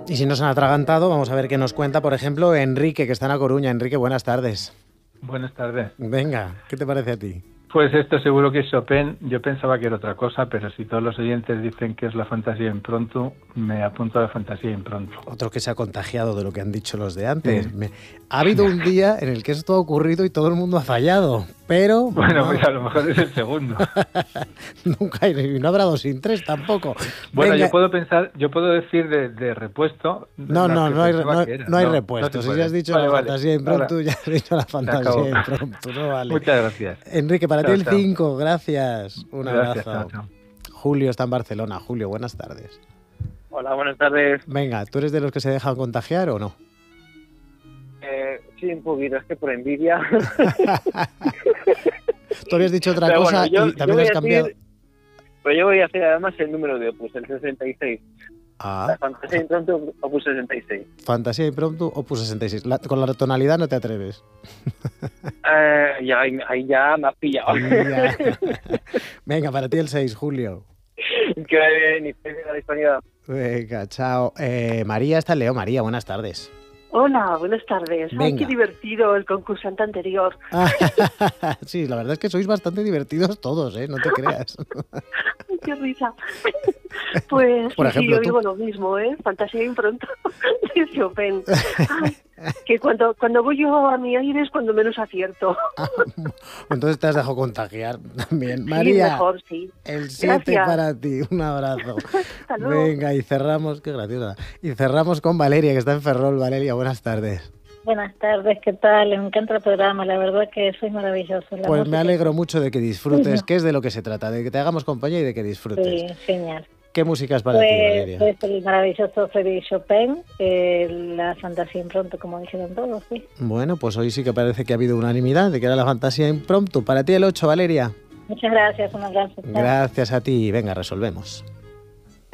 Y si no se han atragantado, vamos a ver qué nos cuenta, por ejemplo, Enrique, que está en A Coruña. Enrique, buenas tardes. Buenas tardes. Venga, ¿qué te parece a ti? Pues esto seguro que es Chopin. Yo pensaba que era otra cosa, pero si todos los oyentes dicen que es la fantasía impronto, me apunto a la fantasía impronto. Otro que se ha contagiado de lo que han dicho los de antes. Sí. Ha habido un día en el que esto ha ocurrido y todo el mundo ha fallado, pero... Bueno, pues a lo mejor es el segundo. Nunca hay, no habrá 2 sin 3 tampoco. Bueno, Venga. yo puedo decir de repuesto. No hay repuesto. Si ya has dicho la fantasía impronto, Ahora, ya has dicho la fantasía impronto. No vale. Muchas gracias. Enrique, para ti el chao. 5, gracias. Un Gracias, abrazo. chao. Julio está en Barcelona. Julio, buenas tardes. Hola, buenas tardes. Venga, ¿tú eres de los que se dejan contagiar o no? Sí, un poquito, es que por envidia. Tú habías dicho otra Pero cosa bueno, y también has cambiado. Pero yo voy a hacer además el número de Opus, el 66. Ah, La fantasía impronto Opus 66. fantasía impromptu Opus 66. Con la tonalidad no te atreves. Ahí ya me has pillado. Ya. Venga, para ti el 6, Julio. Que vaya bien y feliz la disponibilidad. Venga, chao. María está en León. María, buenas tardes. Hola, buenas tardes. Venga. Ay, qué divertido el concursante anterior. Sí, la verdad es que sois bastante divertidos todos, ¿eh? No te creas. Ay, qué risa. Pues Por sí, ejemplo, yo tú. digo lo mismo, ¿eh? Fantasía impronto de Chopin. Ay, que cuando voy yo a mi aire es cuando menos acierto. Entonces te has dejado contagiar también. Sí, María, mejor, sí. el 7 Gracias. para ti. Un abrazo. Hasta luego. Venga, y cerramos, qué graciosa. Y cerramos con Valeria, que está en Ferrol. Valeria, buenas tardes. Buenas tardes, ¿qué tal? Me encanta el programa, la verdad que soy maravilloso. Pues me alegro mucho de que disfrutes, que es de lo que se trata, de que te hagamos compañía y de que disfrutes. Sí, genial. ¿Qué música es para ti, Valeria? Pues el maravilloso Frédéric Chopin, la fantasía impronto, como dijeron todos, sí. Bueno, pues hoy sí que parece que ha habido unanimidad de que era la fantasía impromptu. Para ti el 8, Valeria. Muchas gracias, un abrazo. Chao. Gracias a ti. Venga, resolvemos.